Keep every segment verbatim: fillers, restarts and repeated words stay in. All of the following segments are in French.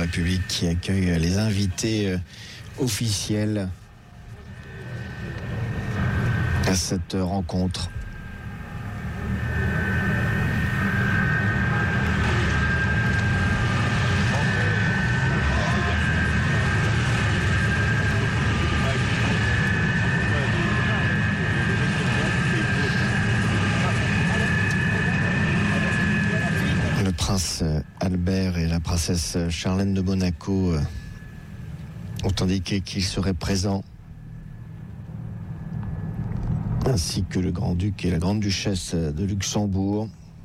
République qui accueille les invités officiels à cette rencontre. Le prince Albert et la princesse Charlène de Monaco ont indiqué qu'ils seraient présents, ainsi que le grand-duc et la grande-duchesse de Luxembourg.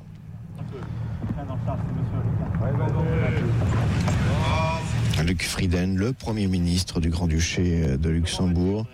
Luc Frieden, le premier ministre du Grand-Duché de Luxembourg,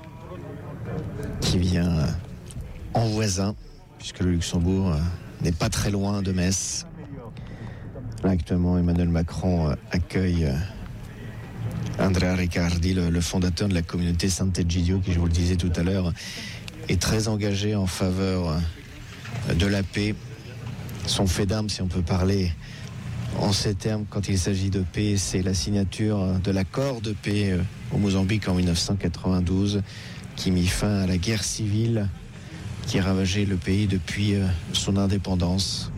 qui vient en voisin, puisque le Luxembourg n'est pas très loin de Metz. Là, actuellement, Emmanuel Macron accueille Andrea Riccardi, le, le fondateur de la communauté Sant'Egidio, qui, je vous le disais tout à l'heure, est très engagé en faveur de la paix. Son fait d'armes, si on peut parler en ces termes, quand il s'agit de paix, c'est la signature de l'accord de paix au Mozambique en dix-neuf cent quatre-vingt-douze, qui mit fin à la guerre civile qui ravageait le pays depuis son indépendance.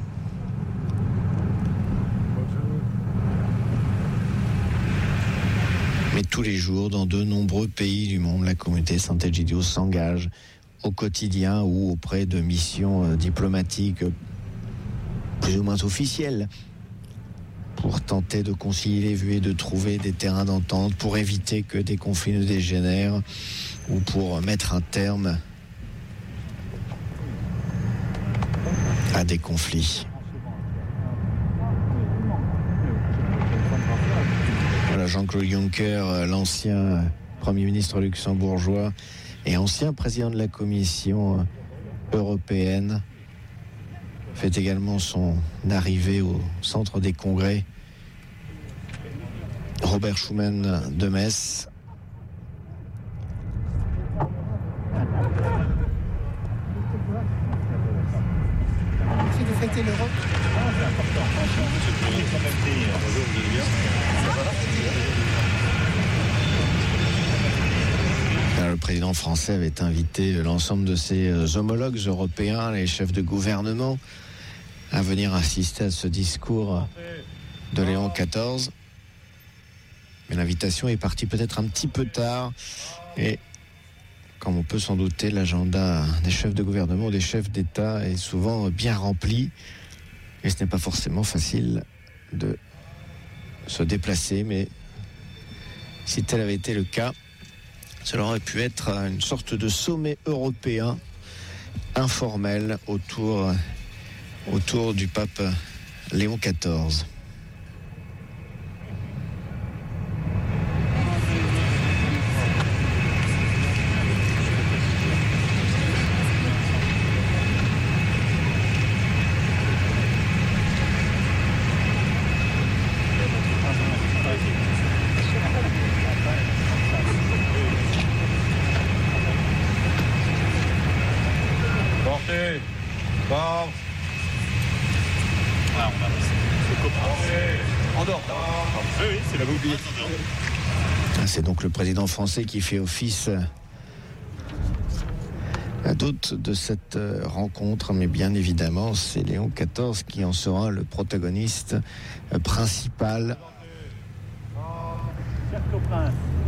Mais tous les jours, dans de nombreux pays du monde, la communauté Sant'Egidio s'engage au quotidien ou auprès de missions diplomatiques plus ou moins officielles pour tenter de concilier les vues et de trouver des terrains d'entente, pour éviter que des conflits ne dégénèrent ou pour mettre un terme à des conflits. Voilà, Jean-Claude Juncker, l'ancien Premier ministre luxembourgeois et ancien président de la Commission européenne, fait également son arrivée au centre des congrès Robert Schuman de Metz. C'est de fêter l'Europe. Le président français avait invité l'ensemble de ses homologues européens, les chefs de gouvernement, à venir assister à ce discours de Léon quatorze. Mais l'invitation est partie peut-être un petit peu tard. Et comme on peut s'en douter, l'agenda des chefs de gouvernement ou des chefs d'État est souvent bien rempli. Et ce n'est pas forcément facile de se déplacer. Mais si tel avait été le cas, cela aurait pu être une sorte de sommet européen informel autour, autour du pape Léon quatorze. C'est donc le président français qui fait office d'hôte de cette rencontre, mais bien évidemment, c'est Léon quatorze qui en sera le protagoniste principal. Certes au prince.